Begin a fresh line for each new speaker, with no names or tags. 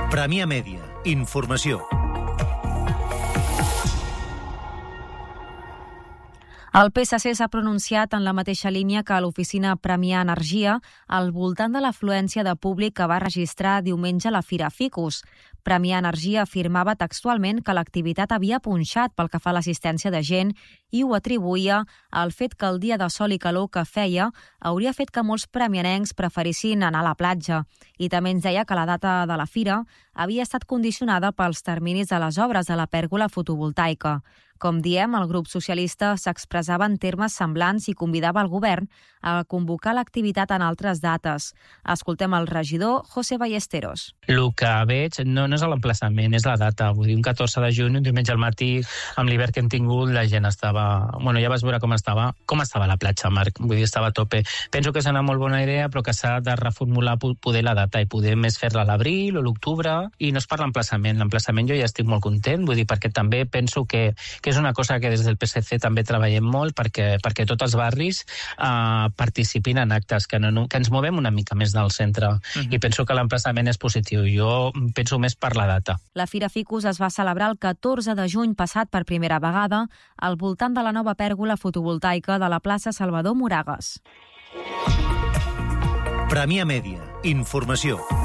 Premià Mèdia. Informació.
El PSC s'ha pronunciat en la mateixa línia que l'oficina Premià Energia al voltant de l'afluència de públic que va registrar diumenge la Fira Ficus. Premià Energia afirmava textualment que l'activitat havia punxat pel que fa a l'assistència de gent i ho atribuïa al fet que el dia de sol i calor que feia hauria fet que molts premianencs preferissin anar a la platja. I també ens deia que la data de la fira havia estat condicionada pels terminis de les obres de la pèrgola fotovoltaica. Com diem, el grup socialista s'expressava en termes semblants i convidava el govern a convocar l'activitat en altres dates. Escoltem el regidor José Ballesteros.
El que veig no és l'emplaçament, és la data. Vull dir, un 14 de juny, un diumenge al matí, amb l'hivern que hem tingut, la gent estava... Bueno, ja vas veure com estava la platja, Marc. Vull dir, estava a tope. Penso que és una molt bona idea, però que s'ha de reformular poder la data i poder més fer-la a l'abril o l'octubre. I no és per l'emplaçament. L'emplaçament jo ja estic molt content, vull dir, perquè també penso que és una cosa que des del PSC també treballem molt perquè tots els barris participin en actes, que ens movem una mica més del centre. I penso que l'emplaçament és positiu. Jo penso més per la data.
La Fira Ficus es va celebrar el 14 de juny passat per primera vegada al voltant de la nova pèrgola fotovoltaica de la plaça Salvador Moragues.
Premià Mèdia. Informació.